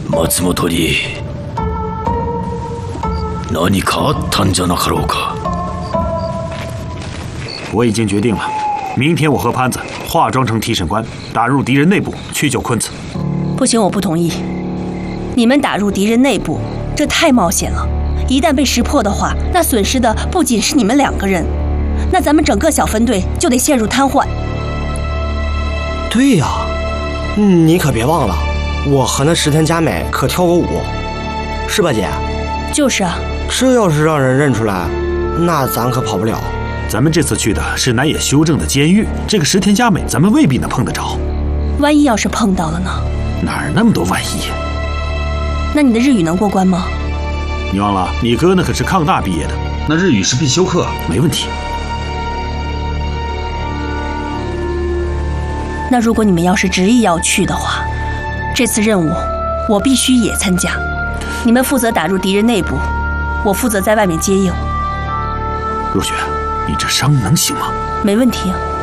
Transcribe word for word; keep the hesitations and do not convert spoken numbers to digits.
松本に何かあったんじゃなかろうか。 我已经决定了，明天我和潘子化妆成替身官，打入敌人内部去救坤子。 不行，我不同意。你们打入敌人内部，这太冒险了。一旦被识破的话，那损失的不仅是你们两个人，那咱们整个小分队就得陷入瘫痪。 对呀，你可别忘了，我和那石田佳美可跳过舞，是吧，姐？ 就是啊。 这要是让人认出来，那咱可跑不了。 咱们这次去的是南野修正的监狱，这个石田佳美咱们未必能碰得着。 万一要是碰到了呢？ 哪儿那么多万一？ 那你的日语能过关吗？ 你忘了，你哥那可是抗大毕业的， 那日语是必修课， 没问题。 那如果你们要是执意要去的话，这次任务我必须也参加。你们负责打入敌人内部，我负责在外面接应。 若雪，你这伤能行吗？ 没问题啊。